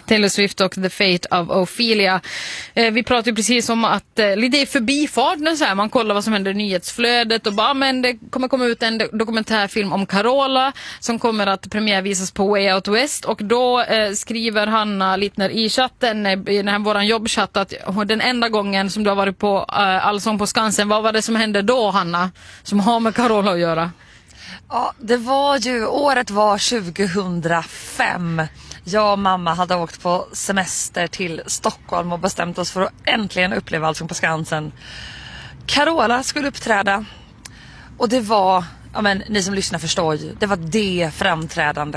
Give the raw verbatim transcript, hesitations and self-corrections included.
Taylor Swift och The Fate of Ophelia. Eh, vi pratade ju precis om att eh, lite i förbifarten så här, man kollar vad som händer i nyhetsflödet och bara, men det kommer komma ut en dokumentärfilm om Carola som kommer att premiärvisas på Way Out West, och då eh, skriver Hanna Littner i chatten, i den här våran jobbchatt, att den enda gången som du har varit på eh, Allsång på Skansen, vad var det som hände då, Hanna, som har med Carola att göra? Ja, det var ju, året var tjugohundrafem. Jag och mamma hade åkt på semester till Stockholm och bestämt oss för att äntligen uppleva Allsång på Skansen. Carola skulle uppträda och det var, ja men ni som lyssnar förstår ju, det var det framträdande